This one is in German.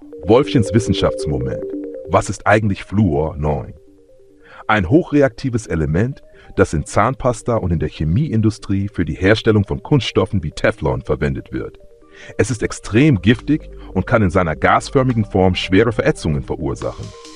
Wolfchens Wissenschaftsmoment. Was ist eigentlich Fluor 9? Ein hochreaktives Element, das in Zahnpasta und in der Chemieindustrie für die Herstellung von Kunststoffen wie Teflon verwendet wird. Es ist extrem giftig und kann in seiner gasförmigen Form schwere Verätzungen verursachen.